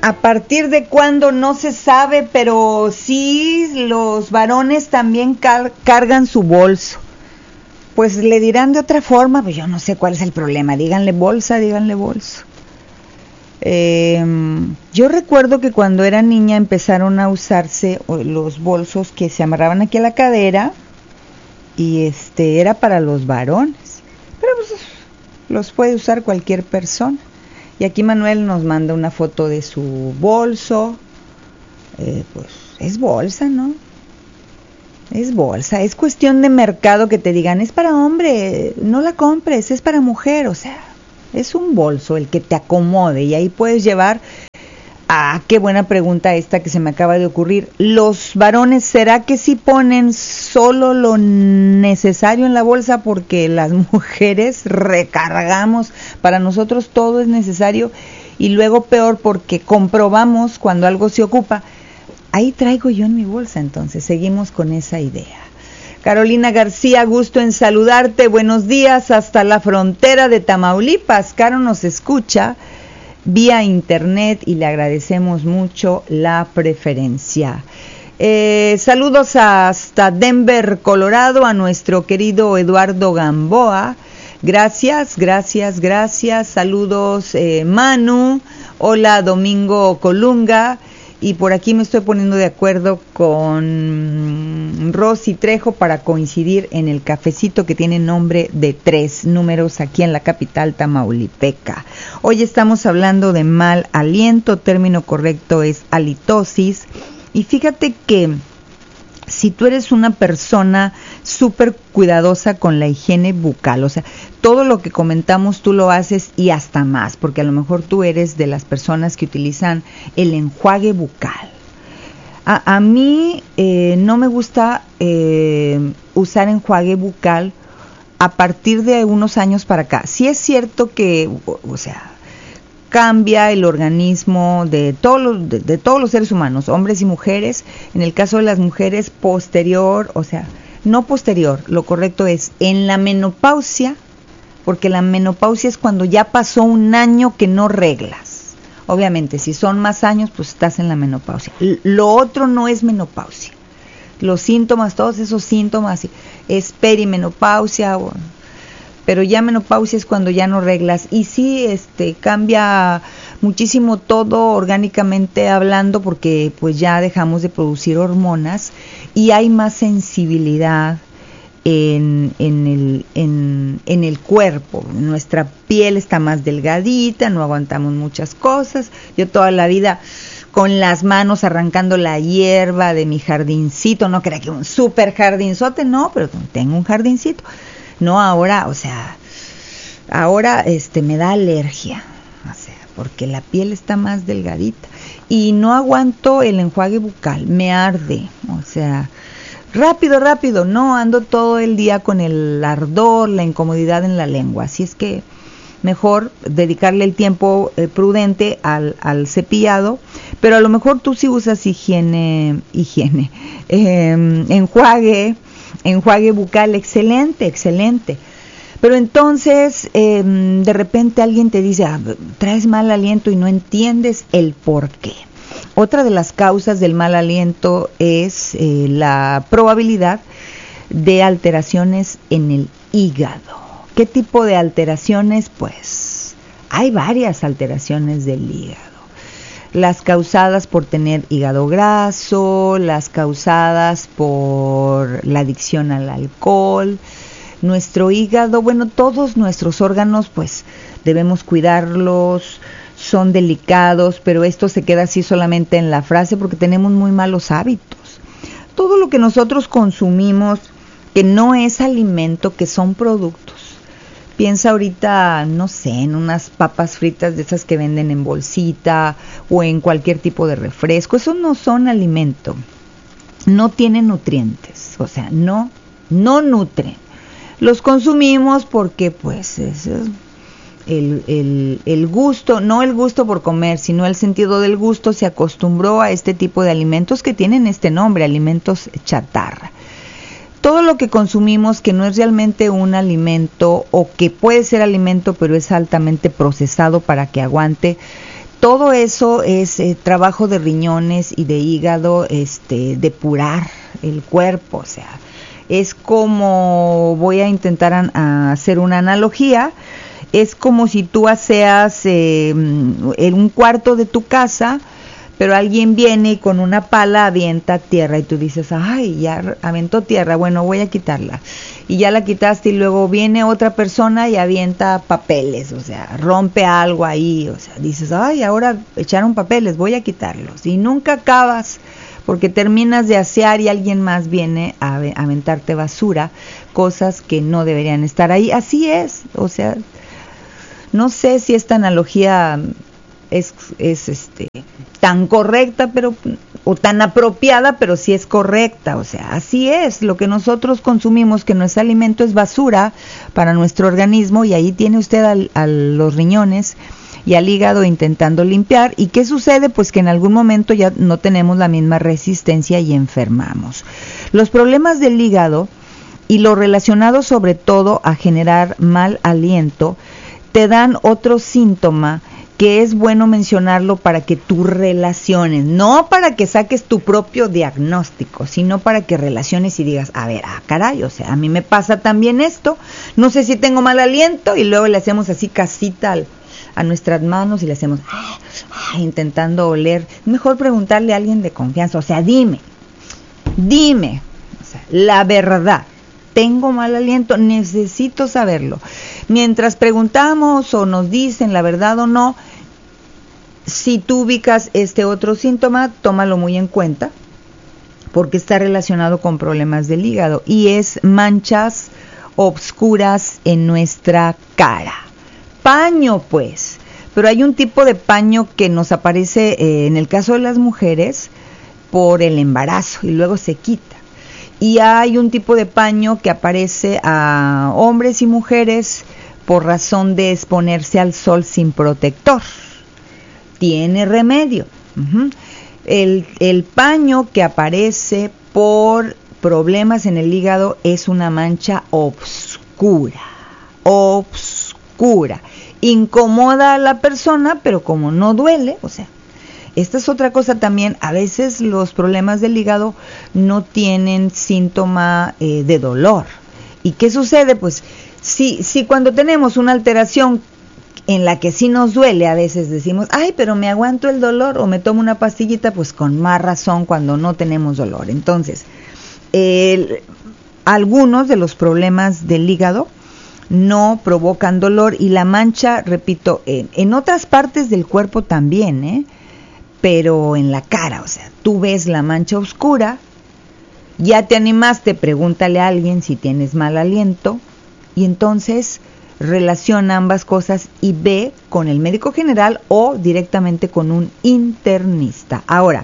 A partir de cuándo no se sabe, pero sí los varones también cargan su bolso. Pues le dirán de otra forma, pues yo no sé cuál es el problema. Díganle bolsa, díganle bolso. Yo recuerdo que cuando era niña empezaron a usarse los bolsos que se amarraban aquí a la cadera y era para los varones, pero pues los puede usar cualquier persona. Y aquí Manuel nos manda una foto de su bolso. Pues es bolsa, ¿no? Es bolsa, es cuestión de mercado que te digan, es para hombre, no la compres, es para mujer, o sea, es un bolso el que te acomode y ahí puedes llevar. Qué buena pregunta esta que se me acaba de ocurrir. Los varones, ¿será que sí ponen solo lo necesario en la bolsa? Porque las mujeres recargamos, para nosotros todo es necesario y luego peor porque comprobamos cuando algo se ocupa. Ahí traigo yo en mi bolsa, entonces seguimos con esa idea. Carolina García, gusto en saludarte, buenos días hasta la frontera de Tamaulipas. Caro nos escucha vía internet y le agradecemos mucho la preferencia. Saludos hasta Denver, Colorado, a nuestro querido Eduardo Gamboa. Gracias. Saludos, Manu. Hola, Domingo Colunga. Y por aquí me estoy poniendo de acuerdo con Rosy Trejo para coincidir en el cafecito que tiene nombre de 3 números aquí en la capital tamaulipeca. Hoy estamos hablando de mal aliento, término correcto es halitosis. Y fíjate que si tú eres una persona súper cuidadosa con la higiene bucal, o sea, todo lo que comentamos tú lo haces y hasta más, porque a lo mejor tú eres de las personas que utilizan el enjuague bucal. A mí no me gusta usar enjuague bucal a partir de unos años para acá. Sí es cierto que, o sea, cambia el organismo de todos los seres humanos, hombres y mujeres. En el caso de las mujeres, posterior, o sea, no posterior, lo correcto es en la menopausia, porque la menopausia es cuando ya pasó un año que no reglas. Obviamente, si son más años, pues estás en la menopausia. Lo otro no es menopausia. Los síntomas, todos esos síntomas, es perimenopausia, pero ya menopausia es cuando ya no reglas. Y sí, cambia muchísimo todo orgánicamente hablando, porque pues ya dejamos de producir hormonas y hay más sensibilidad en el cuerpo. Nuestra piel está más delgadita, no aguantamos muchas cosas. Yo toda la vida con las manos arrancando la hierba de mi jardincito, no crea que un súper jardinzote, no, pero tengo un jardincito. No, ahora, o sea, me da alergia, o sea, porque la piel está más delgadita y no aguanto el enjuague bucal, me arde, o sea, rápido, no ando todo el día con el ardor, la incomodidad en la lengua, así es que mejor dedicarle el tiempo prudente al cepillado, pero a lo mejor tú sí usas enjuague bucal, excelente. Pero entonces, de repente alguien te dice, traes mal aliento y no entiendes el por qué. Otra de las causas del mal aliento es la probabilidad de alteraciones en el hígado. ¿Qué tipo de alteraciones? Pues hay varias alteraciones del hígado. Las causadas por tener hígado graso, las causadas por la adicción al alcohol. Nuestro hígado, bueno, todos nuestros órganos, pues debemos cuidarlos, son delicados, pero esto se queda así solamente en la frase porque tenemos muy malos hábitos. Todo lo que nosotros consumimos, que no es alimento, que son productos. Piensa ahorita, no sé, en unas papas fritas de esas que venden en bolsita o en cualquier tipo de refresco. Esos no son alimento, no tienen nutrientes, o sea, no nutren. Los consumimos porque pues es el gusto, no el gusto por comer, sino el sentido del gusto se acostumbró a este tipo de alimentos que tienen este nombre, alimentos chatarra. Todo lo que consumimos que no es realmente un alimento o que puede ser alimento pero es altamente procesado para que aguante, todo eso es trabajo de riñones y de hígado, depurar el cuerpo, o sea, es como, voy a intentar hacer una analogía, es como si tú aseas en un cuarto de tu casa, pero alguien viene y con una pala avienta tierra y tú dices, ay, ya aventó tierra, bueno, voy a quitarla. Y ya la quitaste y luego viene otra persona y avienta papeles, o sea, rompe algo ahí, o sea, dices, ay, ahora echaron papeles, voy a quitarlos. Y nunca acabas porque terminas de asear y alguien más viene a aventarte basura, cosas que no deberían estar ahí. Así es, o sea, no sé si esta analogía es tan correcta, pero o tan apropiada, pero sí es correcta, o sea, así es, lo que nosotros consumimos, que no es alimento, es basura para nuestro organismo, y ahí tiene usted a los riñones y al hígado intentando limpiar. ¿Y qué sucede? Pues que en algún momento ya no tenemos la misma resistencia y enfermamos. Los problemas del hígado y lo relacionado sobre todo a generar mal aliento te dan otro síntoma que es bueno mencionarlo para que tú relaciones, no para que saques tu propio diagnóstico, sino para que relaciones y digas, a ver, caray, o sea, a mí me pasa también esto, no sé si tengo mal aliento, y luego le hacemos así casita a nuestras manos y le hacemos, intentando oler. Mejor preguntarle a alguien de confianza, o sea, dime, o sea, la verdad. Tengo mal aliento, necesito saberlo. Mientras preguntamos o nos dicen la verdad o no, si tú ubicas este otro síntoma, tómalo muy en cuenta, porque está relacionado con problemas del hígado y es manchas obscuras en nuestra cara. Paño, pues, pero hay un tipo de paño que nos aparece en el caso de las mujeres por el embarazo y luego se quita. Y hay un tipo de paño que aparece a hombres y mujeres por razón de exponerse al sol sin protector. Tiene remedio. El paño que aparece por problemas en el hígado es una mancha obscura. Incomoda a la persona, pero como no duele, o sea, esta es otra cosa también, a veces los problemas del hígado no tienen síntoma de dolor. ¿Y qué sucede? Pues si cuando tenemos una alteración en la que sí nos duele, a veces decimos, ay, pero me aguanto el dolor o me tomo una pastillita, pues con más razón cuando no tenemos dolor. Entonces, algunos de los problemas del hígado no provocan dolor y la mancha, repito, en otras partes del cuerpo también, pero en la cara, o sea, tú ves la mancha oscura, ya te animaste, pregúntale a alguien si tienes mal aliento y entonces relaciona ambas cosas y ve con el médico general o directamente con un internista. Ahora,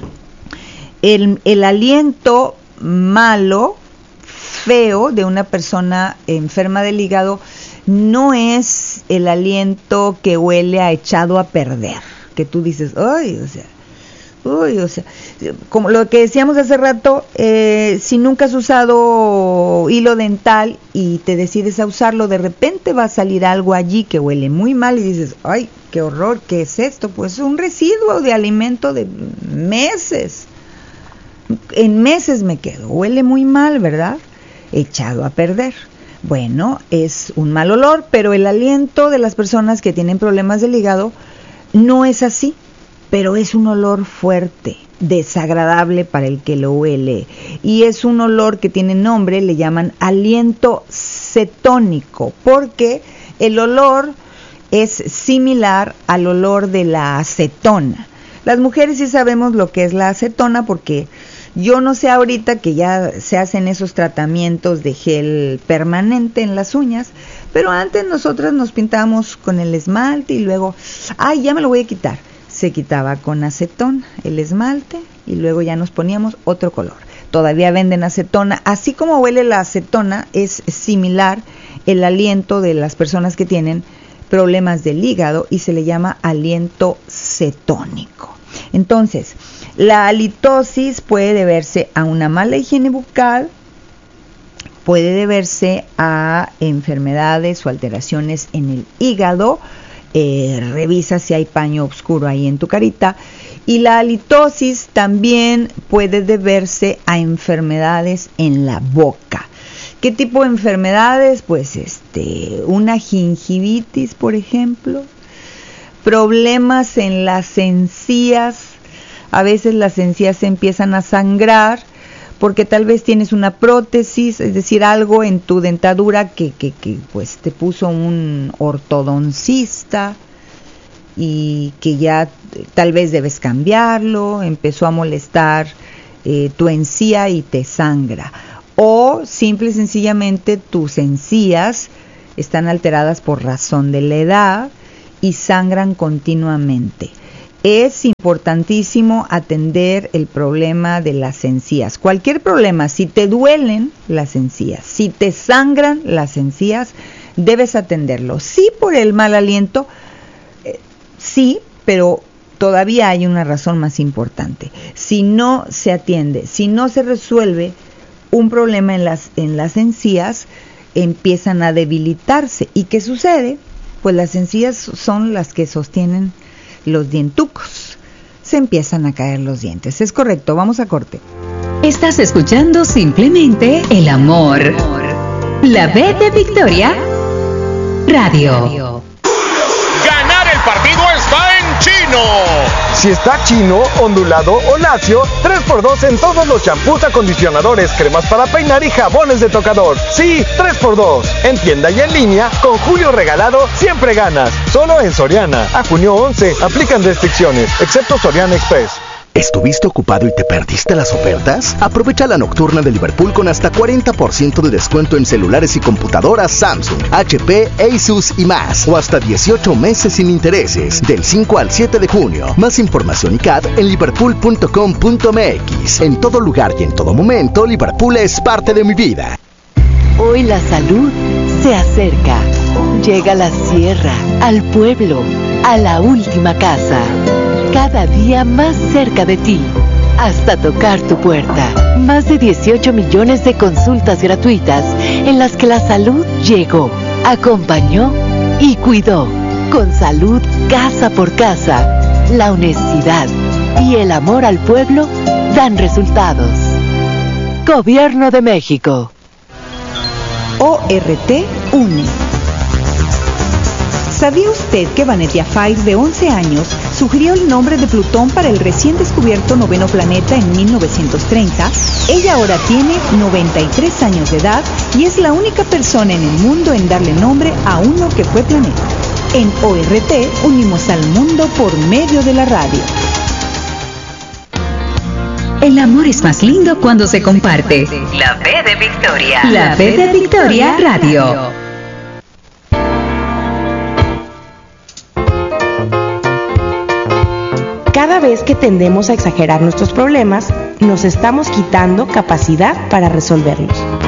el aliento malo, feo de una persona enferma del hígado no es el aliento que huele a echado a perder, que tú dices, ay, o sea, como lo que decíamos hace rato, si nunca has usado hilo dental y te decides a usarlo, de repente va a salir algo allí que huele muy mal y dices, ay, qué horror, ¿qué es esto? Pues es un residuo de alimento de meses. En meses me quedo, huele muy mal, ¿verdad? Echado a perder. Bueno, es un mal olor, pero el aliento de las personas que tienen problemas del hígado no es así, pero es un olor fuerte, desagradable para el que lo huele. Y es un olor que tiene nombre, le llaman aliento cetónico, porque el olor es similar al olor de la acetona. Las mujeres sí sabemos lo que es la acetona porque yo no sé ahorita que ya se hacen esos tratamientos de gel permanente en las uñas, pero antes nosotras nos pintábamos con el esmalte y luego, ay, ya me lo voy a quitar. Se quitaba con acetona el esmalte y luego ya nos poníamos otro color. Todavía venden acetona. Así como huele la acetona, es similar el aliento de las personas que tienen problemas del hígado y se le llama aliento cetónico. Entonces, la halitosis puede deberse a una mala higiene bucal, puede deberse a enfermedades o alteraciones en el hígado. revisa si hay paño oscuro ahí en tu carita. Y la halitosis también puede deberse a enfermedades en la boca. ¿Qué tipo de enfermedades? Pues una gingivitis, por ejemplo, problemas en las encías. A veces las encías se empiezan a sangrar porque tal vez tienes una prótesis, es decir, algo en tu dentadura que pues te puso un ortodoncista y que ya tal vez debes cambiarlo, empezó a molestar tu encía y te sangra. O simple y sencillamente tus encías están alteradas por razón de la edad y sangran continuamente. Es importantísimo atender el problema de las encías. Cualquier problema, si te duelen las encías, si te sangran las encías, debes atenderlo. Sí, por el mal aliento, sí, pero todavía hay una razón más importante. Si no se atiende, si no se resuelve un problema en las encías, empiezan a debilitarse. ¿Y qué sucede? Pues las encías son las que sostienen los dientucos. Se empiezan a caer los dientes. Es correcto, vamos a corte. Estás escuchando Simplemente el Amor. La B de Victoria Radio. Ganar el partido está en Chino. Si está chino, ondulado o lacio, 3x2 en todos los champús, acondicionadores, cremas para peinar y jabones de tocador. Sí, 3x2. En tienda y en línea, con Julio Regalado, siempre ganas. Solo en Soriana. A junio 11, aplican restricciones, excepto Soriana Express. ¿Estuviste ocupado y te perdiste las ofertas? Aprovecha la nocturna de Liverpool con hasta 40% de descuento en celulares y computadoras Samsung, HP, Asus y más. O hasta 18 meses sin intereses, del 5 al 7 de junio. Más información y CAD en liverpool.com.mx. En todo lugar y en todo momento, Liverpool es parte de mi vida. Hoy la salud se acerca. Llega a la sierra, al pueblo, a la última casa. Cada día más cerca de ti, hasta tocar tu puerta. Más de 18 millones de consultas gratuitas en las que la salud llegó, acompañó y cuidó. Con salud casa por casa, la honestidad y el amor al pueblo dan resultados. Gobierno de México. ORT une. ¿Sabía usted que Vanessa Fair, de 11 años, sugirió el nombre de Plutón para el recién descubierto noveno planeta en 1930? Ella ahora tiene 93 años de edad y es la única persona en el mundo en darle nombre a uno que fue planeta. En ORT unimos al mundo por medio de la radio. El amor es más lindo cuando se comparte. La B de Victoria. La B de Victoria Radio. Cada vez que tendemos a exagerar nuestros problemas, nos estamos quitando capacidad para resolverlos.